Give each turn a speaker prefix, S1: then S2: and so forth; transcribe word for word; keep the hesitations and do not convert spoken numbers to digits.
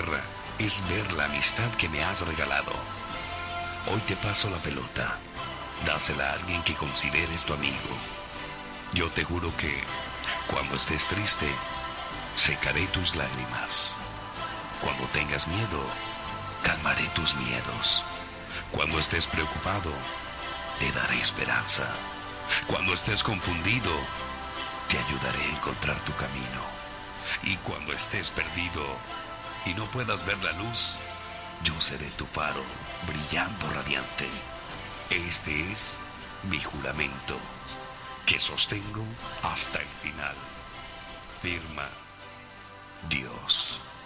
S1: tierra es ver la amistad que me has regalado. Hoy te paso la pelota. Dásela a alguien que consideres tu amigo. Yo te juro que, cuando estés triste, secaré tus lágrimas. Cuando tengas miedo, calmaré tus miedos. Cuando estés preocupado, te daré esperanza. Cuando estés confundido, te ayudaré a encontrar tu camino. Y cuando estés perdido y no puedas ver la luz, yo seré tu faro, brillando radiante. Este es mi juramento, que sostengo hasta el final. Firma Dios.